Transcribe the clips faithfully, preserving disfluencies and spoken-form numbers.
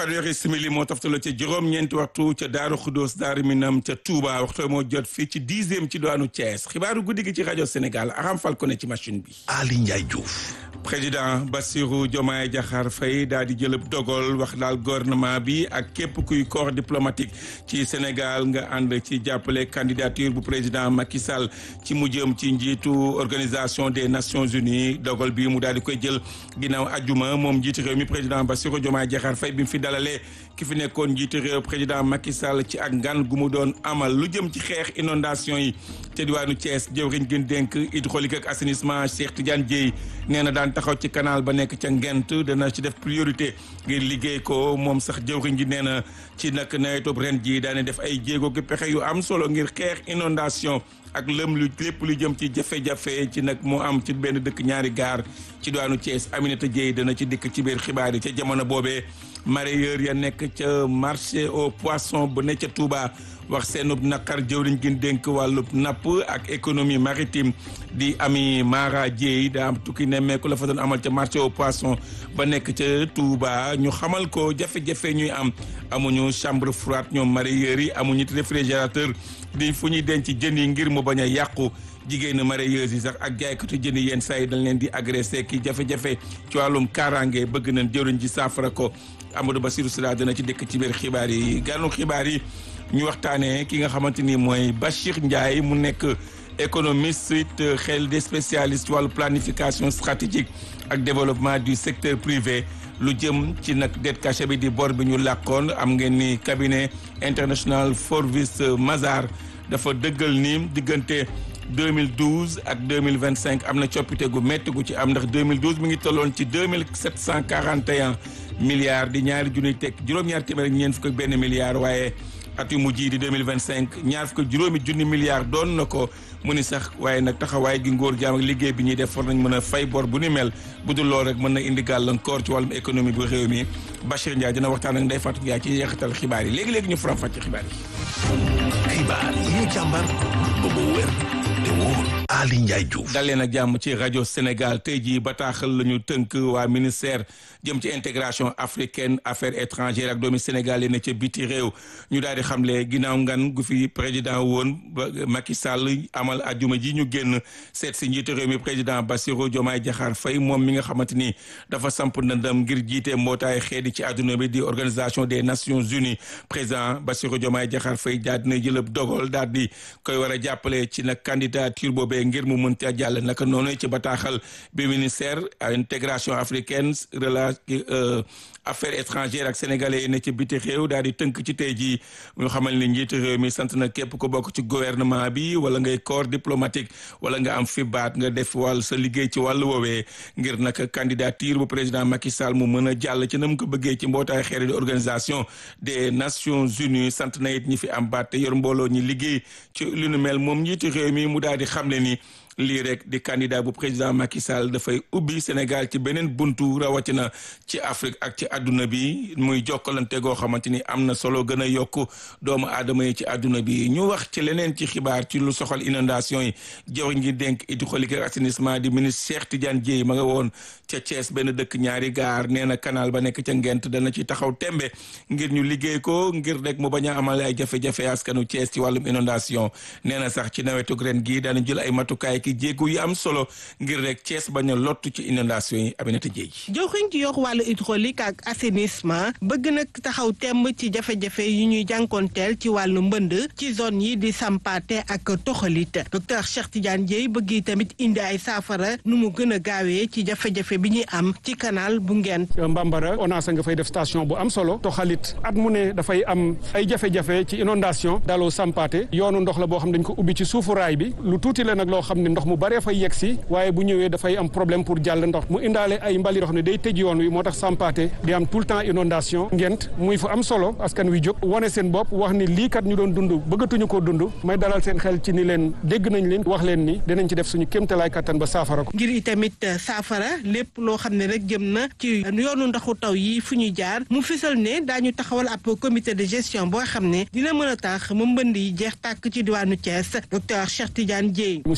fanweeri simili moo toftaloo ca juróom-ñeenti waxtu ca Daaru Xuddoos Daaru Minam ca Touba waxtu moo jot fii ci dixième ci diwaanu Thiès xibaaru guddi gi ci rajo Sénégal Aram Fall ko ne ci machine bi. Ali Ndiaye Diouf. président Bassirou Diomaye Diakhar Faye daal di jëlëb dogal wax daal gouvernement bi ak képp kuy corps diplomatique ci Sénégal nga ànd ci jàppale candidature bu président Macky Sall ci mu jëm ci njiitu organisation des Nations Unies dogal bi mu daal di koy jël ginnaaw ajuma moom njiitu réew mi président Bassirou Diomaye Diakhar Faye bi mu fi dalalee ki fi nekkoon njiitu réew président Macky Sall ci ak ngan gu mu doon amal lu jëm ci xeex inondation yi te diwaanu Thiès jëwriñ gën dénk hydraulique ak assainissement Cheikh Tidiane Dièye nee na daan taxaw ci canal ba nekk ca Ngent dana ci def priorité ngir liggéey ko moom sax jëwriñ ji nee na ci nag nawetub ren ji daane def ay jéego ki pexe yu am solo ngir xeex inondation ak lëm lu lépp lu jëm ci jafe-jafe ci nag mu am ci benn dëkk ñaari gaar ci diwaanu Thiès Aminata Dièye dana ci dikk ci biir xibaar yi ca jamono boobee mareyeur ya nekk ca marché au poisson bu ne ca Touba wax seenub naqar jëwriñ gi dénk wàllub napp ak économie maritime di Ami Mara Dièye daa am tukki nemmeeku la fa doon amal ca marché au poisson ba nekk ca Touba ñu xamal ko jafe-jafe ñuy am amuñu chambre froide ñoom mareyeurs yi amuñu réfrigérateur di fu ñuy denc jën yi ngir mu bañ a yàqu jigéenu mareyeurs yi sax ak jaaykatu jën yi yenn saa yi dañ leen di agressé ki jafe-jafe ci wàllum kaaraange bëgg nañ jëwriñ ji saafara ko Amadou Bassirou Sylla dana ci dëkk ci biir xibaar yi gànnu xibaar yi ñu waxtaanee ki nga xamante ni mooy Bachir Ndiaye mu nekk économiste it xel des spécialistes ci wàllu planification stratégique ak développement du secteur privé lu jëm ci nag dette cachée bi di bor bi ñu làkkoon am ngeen ni cabinet international Forvis Mazars dafa dëggal ni diggante deux mille douze ak deux mille vingt-cinq am na coppite gu métti gu ci am ndax deux mille douze mi ngi tolloon ci deux mille sept cent quarante et un milliards di ñaari junniy teg juróom-ñaar téeméer ak ñeent fukk ak benn milliard waaye at yu mujj yi di deux mille vingt-cinq ñaar fukk ak juróomi junni milliards doon na ko mu ni sax waaye nag taxawaay gi ngóor jaam ak liggéey bi ñuy def for nañ mën a fay bor bu ni mel bu dul lool rek mën na indi gàllankoor ci wàllum économie bu réew mi Bachir Ndiaye dina waxtaan ak Ndeye Fatou Ndiaye ci yeexital xibaar yi léegi-léegi ñu faram fàcce xibaar yi. xibaar yi ñu càmbar ba mu wér te wóor Ali Ndiaye Diouf. dalee nag jàmm ci rajo Sénégal tey jii bataaxal la ñu tënk waa ministère jëm ci intégration africaine affaires étrangères ak doomi Sénégal yi ne ca biti réew ñu daal di xamle ginnaaw ngan gu fi président woon Macky Sall amal ajuma ji ñu génn seet si njiitu réew mi président Bassirou Diomaye Diakhar Faye moom mi nga xamante ni dafa samp ndëndam ngir jiite mbootaay xeeti ci àdduna bi di organisation des Nations Unies président Bassirou Diomaye Diakhar Faye daal dina jëlëb dogal daal di koy war a jàppale ci nag candidature boobee ngir mu mën a jàll naka noonu ci bataaxal bi ministère intégration africaine relation affaires étrangères ak sénégalais yi ne ci biti réew daal di tënk ci tey jii ñu xamal ni njiitu réew mi sant na képp ko bokk ci gouvernement bi wala ngay corps diplomatique wala nga am fi baat nga def wàll sa liggéey ci wàllu woowee ngir nag candidature bu président Macky Sall mu mën a jàll ci na mu ko bëggee ci mbootaay xeeri di organisation des Nations Unies sant na it ñi fi am baat te yor mbooloo ñi liggéey ci lu nu mel moom njiitu réew mi mu daal di xamle ni lii rek di candidat bu président Macky Sall dafay ubbi Sénégal ci beneen buntu rawatina ci Afrique ak ci àdduna bi muy jokkalante goo xamante ni am na solo gën a yokk doomu aadama yi ci àdduna bi ñu wax ci leneen ci xibaar ci lu soxal inondation yi jawriñ ngi dénk hydraulique ak assainissement di ministre Cheikh Tidiane Dièye ma nga woon ca Thiès benn dëkk ñaari gaar nee na canal ba nekk ca Ngent dana ci taxaw tembe ngir ñu liggéey ko ngir rek mu bañ a amal ay jafe-jafe askanu Thiès ci wàllum inondation nee na sax ci nawetu ren gi daana jël ay matukaay ki jéego yi am solo ngir rek Thiès bañ a lottu ci inondation yi Aminata Dièye. joxuñ ci yor wàllu hydraulique ak assainissement bëgg nag taxaw temb ci jafe-jafe yi ñuy jànkoonteel ci wàllu mbënd ci zone yi di Sampaate ak Toxalit docteur Cheikh Tidiane Dièye bëgg tamit indi ay saafara nu mu gën a gaawee ci jafe-jafe bi ñuy am ci canal bu Ngent. Mbambara ONAS nga fay def station bu am solo Toxalit at mu ne dafay am ay jafe-jafe ci inondation daloo Sampaate yoonu ndox la boo xam dañ ko ubbi ci suufu raay bi lu tuuti la nag loo xam ne ndox mu baree fay yegg si waaye bu ñëwee dafay am problème pour jàll ndox mu indaale ay mbali yoo xam ne day tëj yoon wi moo tax Sampaate di am tout le temps inondation Ngent muy fu am solo askan wi jóg wane seen bopp wax ni lii kat ñu doon dund bëggatuñu koo dund may dalal seen xel ci ni leen dégg nañ leen wax leen ni dinañ ci def suñu kéemtalaay kattan ba saafara ko. ngir itamit saafara lépp loo xam ne rek jëm na ci yoonu ndoxu taw yi fu ñuy jaar mu fisal ne daañu taxawal ab comité de gestion boo xam ne dina mën a tax mu mbënd yi jeex tàkk ci diwaanu Thiès docteur Cheikh Tidiane Dièye. monsieur le gouverneur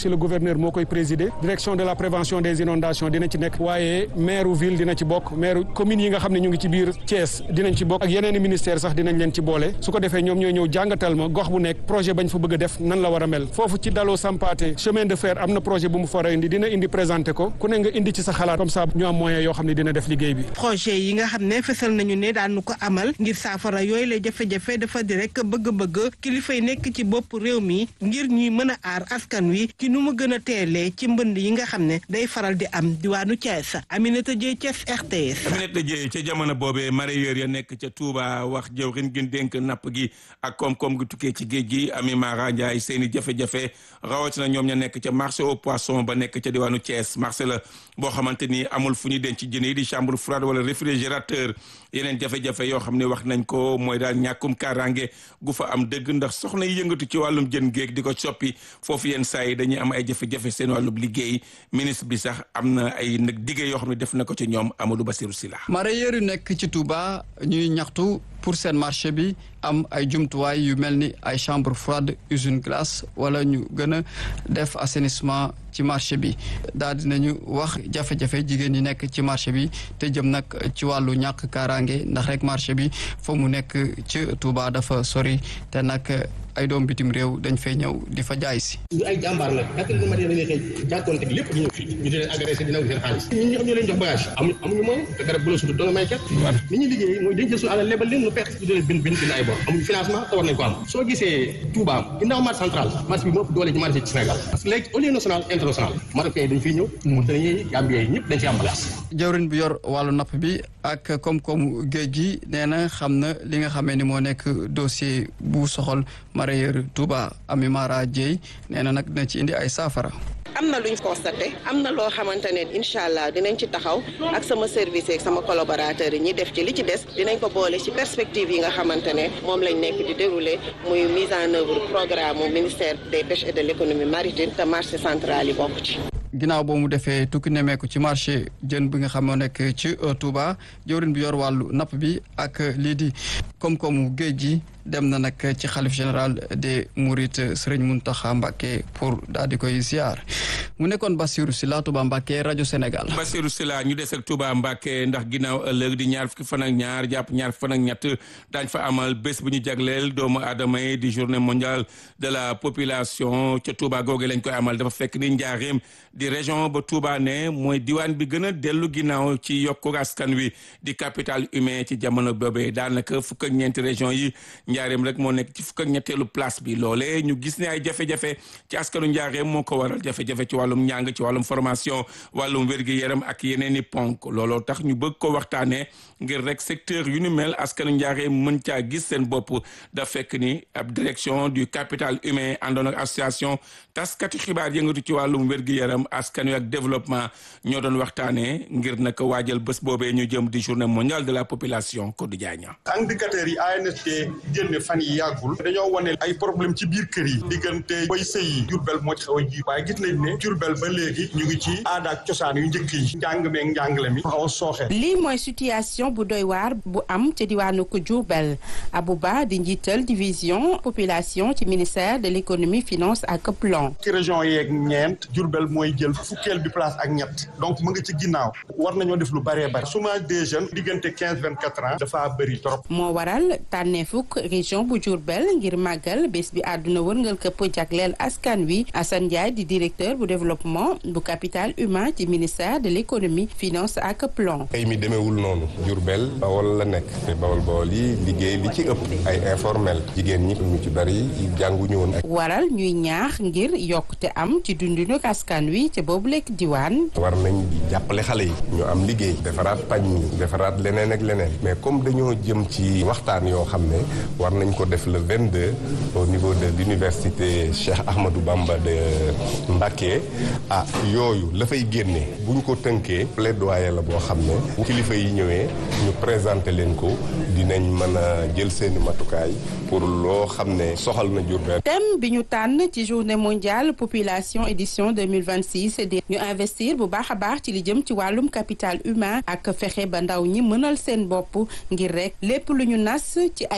gouverneur moo koy présider direction de la prévention des inondations dina ci nekk waaye maire ville dina ci bokk maire commune yi nga xam ne ñu ngi ci biir Thiès dinañ ci bokk ak yeneen i ministère sax dinañ leen ci boole su ko defee ñoom ñooy ñëw jàngatal ma gox bu nekk projet bañ fa bëgg a def nan la war a mel foofu ci Dalo Sampaate chemin de fer am na projet bu mu fa war a indi dina indi présenté ko ku ne nga indi ci sa xalaat comme ça ñu am moyen yoo xam ne dina def liggéey bi. projet yi nga xam ne fësal nañu ne daanu ko amal ngir saafara yooyu la jafe-jafe dafa di rek bëgg-bëgg kilifa yi nekk ci bopp réew mi ngir ñuy mën a aar askan wi ci nu mu gën a teelee ci mbënd yi nga xam ne day faral di am diwaanu Thiès Aminata Dieye Thiès R T S. Aminata Dieye ca jamono boobee mareyeur ya nekk ca Touba wax jëwriñ gi dénk napp gi ak koom-koom gi tukkee ci géej gi Ami Mara Ndiaye seeni jafe-jafe rawatina ñoom ña nekk ca marché au poisson ba nekk ca diwaanu Thiès marché la boo xamante ni amul fu ñu denc jën yi di chambre froide wala réfrigérateur yeneen jafe-jafe yoo xam ne wax nañ ko mooy daal ñàkkum kaaraange gu fa am dëgg ndax soxna yi yëngatu ci wàllum jën géej di ko soppi foofu yenn saa yi dañuy am ay jafe-jafe seen wàllum liggéey ministre bi sax am na ay nag diggé yoo xam ne def na ko ci ñoom Amadou Bassirou Sylla. mareyeur yu nekk ci Touba ñuy ñaxtu pour seen marché bi am ay jumtuwaay yu mel ni ay chambre froide usine glace wala ñu gën a def assainissement ci marché bi daal dinañu wax jafe-jafe jigéen ñi nekk ci marché bi te jëm nag ci wàllu ñàkk kaaraange ndax rek marché bi fa mu nekk ci Touba dafa sori te nag ay doom bitim réew dañ fay ñëw di fa jaay si. ñu ay jàmbaar nag quatre heures du matin dañuy xëy jànkoonte lépp ñu ñëw fii ñu di leen agressé dina seen xaalis ñun ñi xam ñoo leen jox bagage amuñu amuñu moyen te garab bu la sutu doona may ket li ñuy liggéey mooy dañ jël suñu alal lebal leen nu perte ñu doon bind bind bind ay bor amuñu financement te war nañ ko am soo gisee Touba ginnaaw marché central marché bi moo ëpp doole ci marché ci Sénégal parce que léegi au lieu national international marocain yi dañ fiy ñëw Mauritaniens yi Gambien yi ñëpp dañ ci am bagage. jawriñ bi yor wàllu napp bi ak koom-koomu géej gi nee na xam na li nga xamee ni moo nekk dossier bu soxal mareyeur Touba Ami Mara Dieye nee na nag dina ci indi ay saafara. am na luñ constaté am na loo xamante ne incha allah dinañ ci taxaw ak sama service ak sama collaborateur yi ñi def ci li ci des dinañ ko boole ci perspective yi nga xamante ne moom lañ nekk di dérouler muy mise en œuvre programme au ministère des pêches et de l'économie maritime te marché central yi bokk ci. ginnaaw boo mu defee tukki nemeeku ci marché jën bi nga xam moo nekk ci Touba jawriñ bi yor wàllu napp bi ak lii di koom-koomu géej gi dem na nag ci xalif général des Mourides Serigne Mountakha Mbacké pour daal di koy ziar mu nekkoon Bassirou Sylla Touba Mbacké rajo Sénégal. Bassirou Sylla ñu des ak Touba Mbacké ndax ginnaaw ëllëg di ñaar fukki fan ak ñaar jàpp ñaar fukki fan ak ñett daañ fa amal bés bu ñu jagleel doomu aadama yi di journée mondiale de la population ca Touba googu lañ koy amal dafa fekk ni Njaareem di région ba Touba ne mooy diwaan bi gën a dellu ginnaaw ci yokku askan wi di capital humain ci jamono boobee daanaka fukk ak ñeenti région yi Njaareem rek moo nekk ci fukk ak ñetteelu place bi loolee ñu gis ne ay jafe-jafe ci askanu Njaareem moo ko waral jafe-jafe ci wàllum njàng ci wàllum formation wàllum wér-gi-yaram ak yeneen i ponk looloo tax ñu bëgg ko waxtaanee ngir rek secteur yu ni mel askanu Njaareem mën caa gis seen bopp da fekk ni ab direction du capital humain àndoon ak association taskati xibaar yëngatu ci wàllum wér-gi-yaram askan wi ak développement ñoo doon waxtaanee ngir nag waajal bés boobee ñu jëm di journée mondiale de la population Codé Diagne. indicateurs yi A N S D génne fan yi yàggul dañoo wane ay problème ci biir kër yi diggante boy sëy yi Jurbel moo ci xaw a ji waaye gis nañ ne Jurbel ba léegi ñu ngi ci aada ak cosaan yu njëkk yi njàng meeg njàngale mi xaw a sooxe. lii mooy situation bu doy waar bu am ca diwaanu ko Jurbel Abouba di njiital division population ci ministère de l'économie finance ak plan. ci région yeeg ñeent Jurbel mooy jël fukkeel bi place ak ñett donc mu ngi ci ginnaaw war nañoo def lu bëree bëri chômage des jeunes diggante quinze vingt quatre ans dafa bëri trop. moo waral tànnee fukk région bu Diourbel ngir màggal bés bi àdduna wërngal këpp jagleel askan wi Assane Ndiaye di directeur bu développement bu capital humain ci ministère de l'économie finance ak plan. tey mi demeewul noonu Diourbel Bawol la nekk te Bawol Bawol yi liggéey li ci ëpp ay informel jigéen ñi ñu ci bari jànguñu woon. waral ñuy ñaax ngir yokkute am ci dundinu askan wi ca boobu lekk diwaan. war nañ di jàppale xale yi ñu am liggéey defaraat pañ mi defaraat leneen ak leneen mais comme dañoo jëm ci waxtaan yoo xam ne war nañ ko def le vingt-deux au niveau de l'université Cheikh Ahmadou Bamba de Mbacké ah yooyu la fay génne buñ ko tënkee plaidoyer la boo xam ne bu kilifa yi ñëwee ñu présenter leen ko dinañ mën a jël seeni matukaay pour loo xam ne soxal na Diourbel. thème bi ñu tànn ci journée mondiale population édition deux mille vingt-six di ñu investir bu baax a baax ci li jëm ci wàllum capital humain ak fexe ba ndaw ñi mënal seen bopp ngir rek lépp lu ñu nas ci ay mébét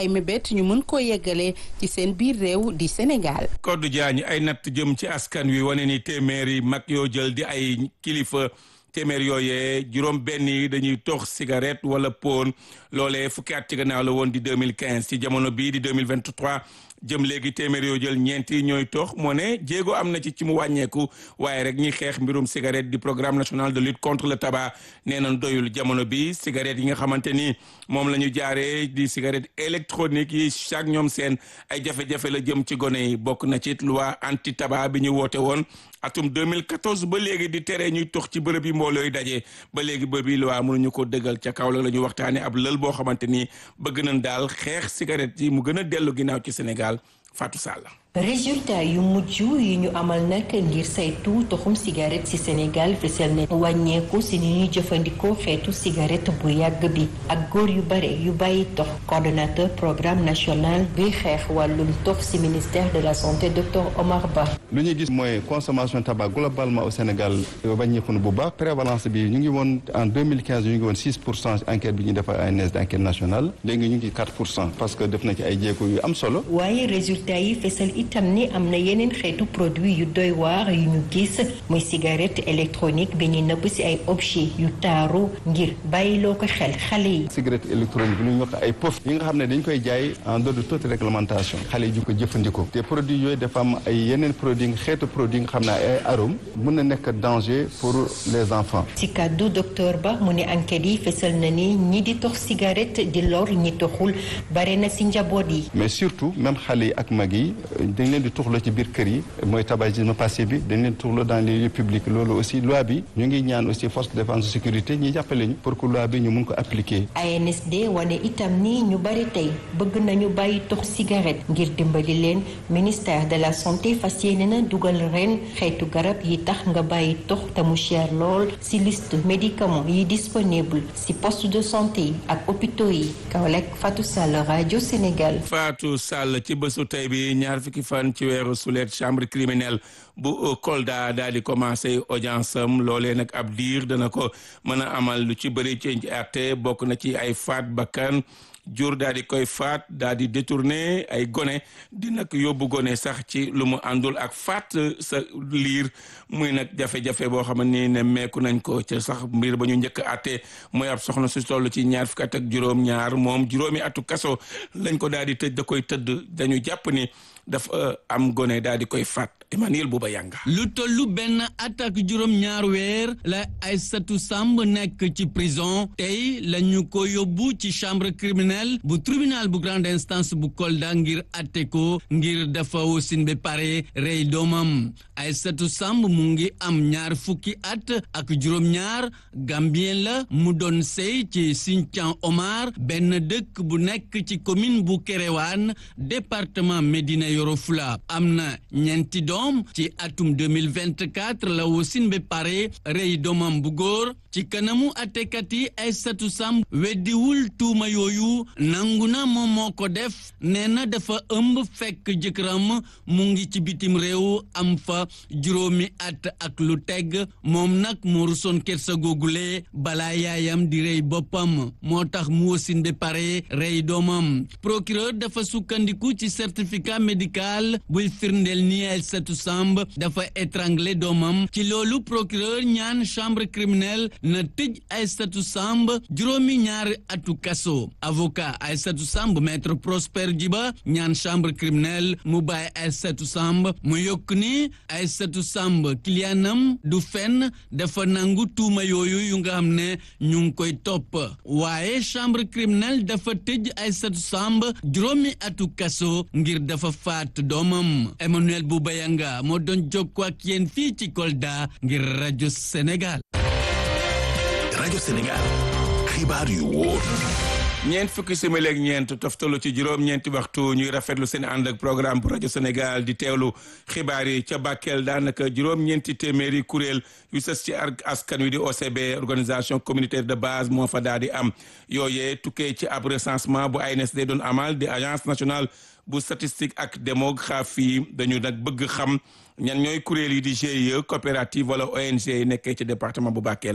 natt ñu mën koo yeggalee ci seen biir réew di Sénégal. Codé Diagne ay natt jëm ci askan wi wane ni téeméeri mag yoo jël di ay kilifa téeméer yooyee juróom benn yi dañuy tox cigarette wala poon loolee fukki at ci gannaaw la woon di deux mille quinze ci jamono bii di deux mille vingt-trois jëm léegi téeméer yoo jël ñeenti ñooy tox moo ne jéego am na ci ci mu wàññeeku waaye rek ñi xeex mbirum cigarette di programme national de lutte contre le tabac nee nañ doyul jamono bi cigarette yi nga xamante ni moom la ñu jaaree di cigarette électronique yi chaque ñoom seen ay jafe-jafe la jëm ci gone yi bokk na ci loi anti tabac bi ñu woote woon atum deux mille quatorze ba léegi di tere ñuy tox ci bërëb yi mbooloo yi daje ba léegi bërëb yi loi mënuñu ko dëggal ca kaw la la ñu waxtaane ab lël boo xamante ni bëgg nañ daal xeex cigarette yi mu gën a dellu ginnaaw ci Sénégal Fatou Sall. résultat yu mujj yi ñu amal nag ngir saytu toxum cigarette ci Sénégal fesal ne wàññeeku si ni ñuy jëfandikoo xeetu cigarette bu yàgg bi ak góor yu bare yu bàyyi tox coordonnateur programme national bi xeex wàllum tox ci ministère de la santé docteur Omar Ba. lu ñu gis mooy consommation tabac globalement au Sénégal wàññeeku na bu baax prévalence bi ñu ngi woon en deux mille quinze ñu ngi woon six pour cent enquête bi ñu def A N S d'enquête nationale léegi ñu ngi quatre pour cent parce que def na ci ay jéego yu am solo. waaye résultat yi fesal itam ni am na yeneen xeetu produit yu doy waar yu ñu gis muy cigarette électronique bi ñu nëbb ci ay objet yu taaru ngir bàyyiloo ko xel xale yi. cigarette électronique bi lu ñu wax ay puff yi nga xam ne dañ koy jaay en dehors de toute réglementation xale yi ju ko jëfandikoo te produit yooyu dafa am ay yeneen produit xeetu produit nga xam ne ay arôme mën na nekk danger pour les enfants. ci kàddu docteur Ba mu ne enquête yi fesal na ni ñi di tox cigarette di lor ñi toxul bare na ci njaboot yi. mais surtout même xale yi ak mag yi dañ leen di tuxloo ci biir kër yi mooy tabagisme passif bi dañ leen tuxloo dans les lieux publics loolu aussi loi bi ñu ngi ñaan aussi force de défense de sécurité ñi jàppale ñu pour que loi bi ñu mun ko appliquer. A N S D wane itam ni ñu bari tey bëgg nañu bàyyi tox cigarette ngir dimbali leen ministère de la santé fas yéene na dugal ren xeetu garab yi tax nga bàyyi tox te mu cher lool ci liste médicaments yi disponible ci poste de santé yi ak hôpitaux yi Kaolack Fatou Sall rajo Sénégal. Fatou Sall ci bésu tey bi ñaar fukki fan ci weeru sulet chambre criminelle bu Kolda daal di commencé audience am loolee nag ab diir dana ko mën a amal lu ci bëri ci àtte bokk na ci ay faat bakkan jur daal di koy faat daal di détourné ay gone di nag yóbbu gone sax ci lu mu àndul ak faat sa liir muy nag jafe-jafe boo xam ne ne meeku nañ ko ca sax mbir ba ñu njëkk àtte mooy ab soxna su toll ci ñaar fukki at ak juróom-ñaar moom juróomi atu kaso lañ ko daal di tëj da koy tëdd dañu jàpp ni dafa am gone daal di koy faat Emmanuel Bouba Yanga. lu tollu benn at ak juróom-ñaar weer la Aïssatou Samb nekk ci prison tey la ñu ko yóbbu ci chambre criminelle bu tribunal bu grande instance bu Kolda ngir atte ko ngir dafa wasin ba pare rey doomam Aïssatou Samb mu ngi am ñaar fukki at ak juróom-ñaar Gambien la mu doon sey ci Sinthiang Omar benn dëkk bu nekk ci commune bu Kéréwan département Médina Yoro Foulah am na ñeenti doom ci atum deux mille vingt-quatre la wasin ba pare rey doomam bu góor ci kanamu attekat yi Aïssatou Samb weddiwul tuuma yooyu nangu na moom moo ko def nee na dafa ëmb fekk jëkkëram mu ngi ci bitim réew am fa juróomi at ak lu teg moom nag moo rusoon kersa googule balaa yaayam di rey boppam moo tax mu wasin ba pare rey doomam procureur dafa sukkandiku ci certificat médical buy firndeel ni Aïssatou Samb dafa étranglé doomam ci loolu procureur ñaan chambre criminelle na tëj Aïssatou Samb juróomi ñaari atu kaso avocat Aïssatou Samb maître Prosper Djiba ñaan chambre criminelle mu bàyyi Aïssatou Samb mu yokk ni Aïssatou Samb kiliyaanam du fenn dafa nangu tuuma yooyu yu nga xam ne ñu ngi koy topp waaye chambre criminelle dafa tëj Aïssatou Samb juróomi atu kaso ngir dafa faat doomam Emmanuel Boubayanga moo doon jokkoo ak yéen fii ci Kolda ngir rajo Sénégal. rajo Sénégal xibaar yu wóor. ñeent fukki simili ak ñeent toftalu ci juróom ñeenti waxtu ñuy rafetlu seen ànd ak programme bu rajo Sénégal di teewlu xibaar yi ca Bakel daanaka juróom ñeenti téeméeri kuréel yu sës ci askan wi di O C B organisation communautaire de base moo fa daal di am yooyee tukkee ci ab recensement bu A N S D doon amal di agence nationale bu statistique ak démographie dañu nag bëgg xam ñan ñooy kuréel yi di G I E coopérative wala O N G yi nekkee ci département bu Bakel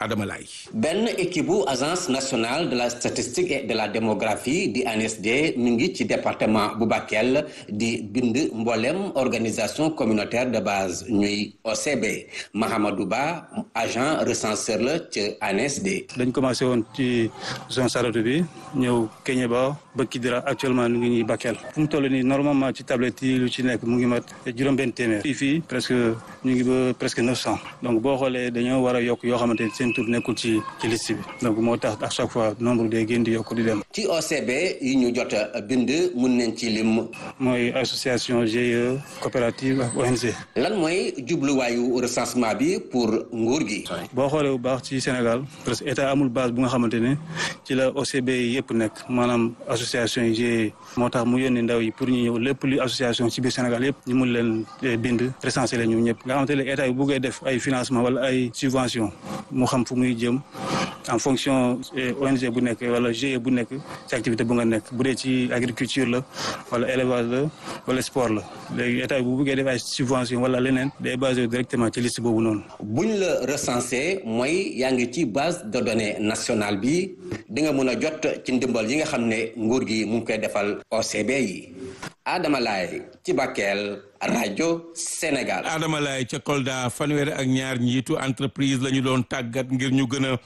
Adama Lay. benn équipe bu agence nationale de la statistique et de la démographie di A N S D mi ngi ci département bu Bakel di bind mboolem organisation communautaire de base ñuy O C B Mahamadou Ba agent recenseur la ci A N S D. dañ commencé woon ci zone Saratu bi ñëw Kéniéba ba Kidira actuellement ñu ngi ñuy Bakel fu mu toll nii normalement ci tablette yi lu ci nekk mu ngi mat juróom-benn téeméer fii fii presque ñu ngi ba presque neuf cent donc boo xoolee dañoo war a yokk yoo xamante ni seen tur nekkul ci ci liste bi donc moo tax à chaque fois nombre day gën di yokk di dem. ci O C B yi ñu jot a bind mun nañ ci lim. mooy association G I E coopérative ak O N G. lan mooy jubluwaayu recensement bi pour nguur gi. boo xoolee bu baax ci Sénégal presque état amul base bu nga xamante ne ci la O C B yi yëpp nekk maanaam association yi G I E moo tax mu yónni ndaw yi pour ñu ñëw lépp lu association ci biir Sénégal yëpp ñu mun leen bind recenser leen ñoom ñëpp nga xamante ne état yi bu buggee def ay financement wala ay subvention mu xam fu muy jëm en fonction O N G bu nekk wala G I E bu nekk ci activité bu nga nekk bu dee ci agriculture la wala élevage la wala sport la léegi état yi bu buggee def ay subvention wala leneen day basé directement ci liste boobu noonu. buñ la recensé mooy yaa ngi ci base de données nationale bi di nga mën a jot ci ndimbal yi nga xam ne nguur gi mu ngi koy defal O C B yi. Adama Laye ci Bakel rajo Sénégal. Adama Laye ca Kolda fanweer ak ñaar njiitu entreprise la ñu doon tàggat ngir ñu gën a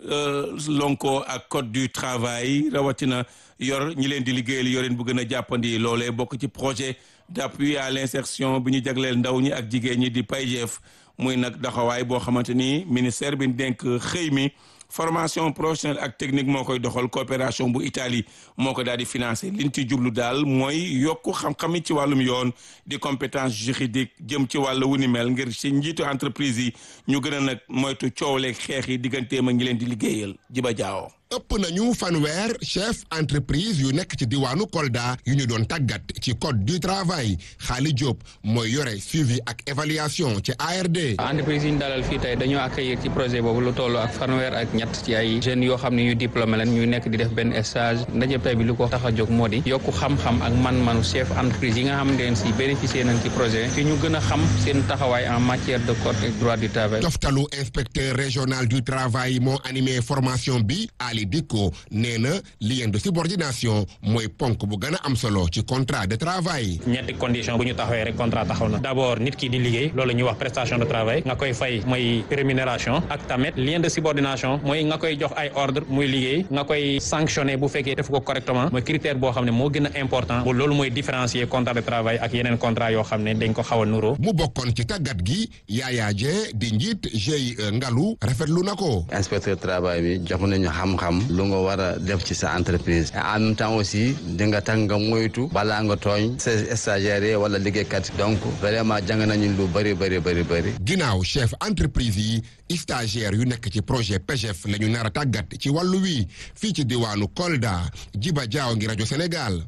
lonko ak code du travail rawatina yor ñi leen di liggéeyal yoreen bu gën a jàppandi loolee bokk ci projet d'appui à l'insertion bi ñu jagleel ndaw ñi ak jigéen ñi di P A Y J E F muy nag daxawaay boo xamante ni ministère bi dénk xëy mi formation professionnelle ak technique moo koy doxal coopération bu Italie moo ko daal di financé liñ ci jublu daal mooy yokku xam-xami ci wàllum yoon di compétence juridique jëm ci wàllu wu ni mel ngir ci njiitu entreprise yi ñu gën a nag moytu coowleeg xeex yi digganteem ak ñi leen di liggéeyal Jiba Jaawo. ëpp nañu fanweer chef entreprise yu nekk ci diwaanu Kolda yu ñu doon tàggat ci code du travail Xaali Diop mooy yore suivi ak évaluation ci A R D. entreprise yi ñu dalal fii tey dañoo accueillir ci projet boobu lu toll ak fanweer ak ñett ci ay jeunes yoo xam ne yu diplômé leen ñuy nekk di def benn stage ndaje tey bi lu ko tax a jóg moo di yokku xam-xam ak man-manu chef entreprise yi nga xam ne si bénéficier nañ ci projet fi ñu gën a xam seen taxawaay en matière de code et droit du travail. toftalu inspecteur régional du travail moo animé formation bi. li dikko nee na lien de subordination mooy ponk bu gën a am solo ci contrat de travail. ñetti condition bu ñu taxawee rek contrat taxaw na d'abord nit ki di liggéey loolu la ñuy wax prestation de travail nga koy fay mooy rémunération ak tamit lien de subordination mooy nga koy jox ay ordre muy liggéey nga koy sanctionner bu fekkee def ko correctement mooy critère boo xam ne moo gën a important bu loolu mooy différencier contrat de travail ak yeneen contrat yoo xam ne dañ ko xaw a nuroo. mu bokkoon ci tàggat gi Yaya Dieng di njiit G I E Ngalu rafetlu na ko. inspecteur travail bi jox nañu xam-xam lu nga war a def ci sa entreprise et en même temps aussi di nga tax nga moytu balaa nga tooñ sa stagiaires wala liggéeykat donc vraiment jàng nañu lu bëri bëri bëri bëri. ginnaaw chef entreprise yi stagiaires yu nekk ci projet P G F la ñu nar a tàggat ci wàllu wi fii ci diwaanu Kolda Jiba Jaaw ngi rajo Sénégal.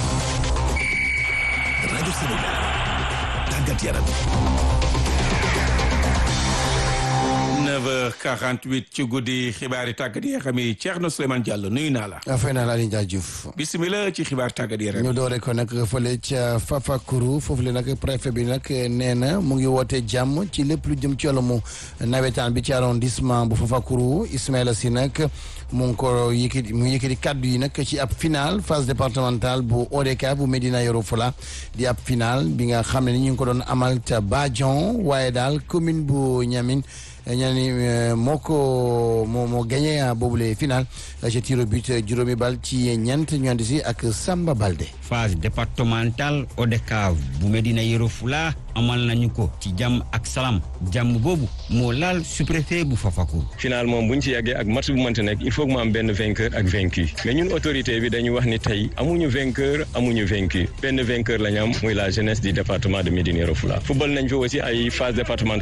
rajo Sénégal tàggat yaram. neuf heures quarante-huit ci guddi xibaari tàggat yi xam yi Thierno Souleymane Diallo nuyu naa la. fay naa la Aliou Ndiaye Diouf. bisimilah ci xibaar tàggat yi rek. ñu doore ko nag fële ca Fafakuru foofu la nag préfet bi nag nee na mu ngi woote jàmm ci lépp lu jëm ci wàllum nawetaan bi ci arrondissement bu Fafakuru Ismaïla Sy nag mu ngi ko yëkkati mu ngi yëkkati kaddu yi nag ci ab final phase départementale bu O D K bu Médina Yoro Fula di ab final bi nga xam ne ni ñu ngi ko doon amal ca Badion waaye daal commune bu Niamine. ñaani moo ko moo moo gagné boobule final ci tir au but juróomi bal ci ñeent ñu andi si ak Samba Balde. phase départementale O D K bu Médina Yoro Fula amal nañu ko ci jàmm ak salaam jàmm boobu moo laal sous-préfet bu Fafakuru. final moom bu ñu ci yàggee ak match bu mënti nekk il faut que mu am benn vainqueur ak vaincu mais ñun autorité bi dañu wax ni tey amuñu vainqueur amuñu vaincu benn vainqueur la ñu am muy la jeunesse du département de Médina Yoro Fula football nañ fi aussi ay phase départementale